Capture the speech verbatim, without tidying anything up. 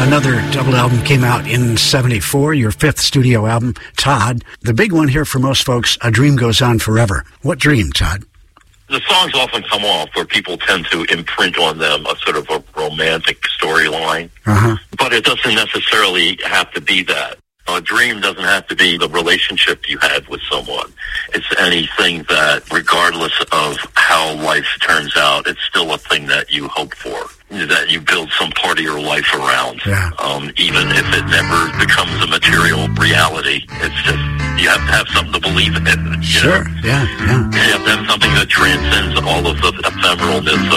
Another double album came out in seventy-four, your fifth studio album, Todd. The big one here for most folks, A Dream Goes On Forever. What dream, Todd? The songs often come off where people tend to imprint on them a sort of a romantic storyline, uh-huh. but it doesn't necessarily have to be that. A dream doesn't have to be the relationship you had with someone. It's anything that, regardless of how life turns out, it's still a thing that you hope for, that you build some part of your life around. Yeah. Um, even if it never becomes a material reality, it's just, you have to have something to believe in. You Sure, know? yeah, yeah. You have to have something that transcends all of the ephemeralness